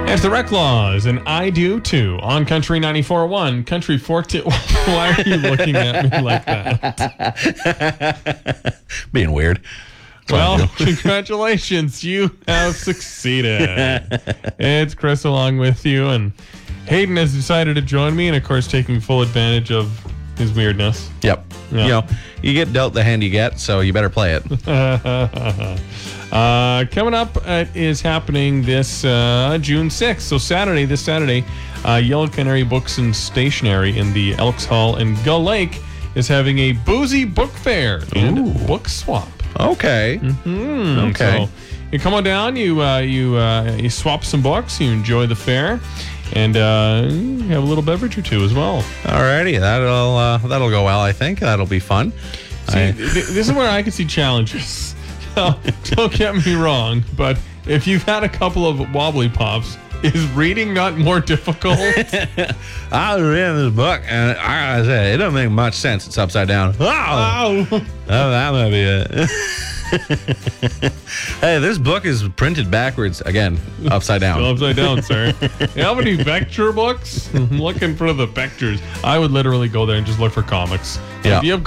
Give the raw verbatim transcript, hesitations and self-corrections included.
It's the Rec Laws, and I do too. On Country ninety-four point one, Country fourteen. Why are you looking at me like that? Being weird. That's Well, congratulations. You have succeeded. It's Chris along with you, and Hayden has decided to join me, and of course, taking full advantage of his weirdness. Yep. Yeah. You know, you get dealt the hand you get, so you better play it. uh, coming up uh, is happening this uh, June sixth. So Saturday, this Saturday, uh, Yellow Canary Books and Stationery in the Elks Hall in Gull Lake is having a boozy book fair and Ooh. book swap. Okay. Mm, Okay. So you come on down, you uh, you uh, you swap some books, you enjoy the fair, and uh, you have a little beverage or two as well. Alrighty, that'll uh, that'll go well. I think that'll be fun. See, I- th- this is where I can see challenges. Now, don't get me wrong, but if you've had a couple of wobbly pops, is reading not more difficult? I was reading this book, and I gotta say, it doesn't make much sense. It's upside down. Oh, Wow. oh that might be it. Hey, this book is printed backwards again, upside down. Still upside down, sir. You have any vector books? I'm looking for the vectors. I would literally go there and just look for comics. Yeah. If you have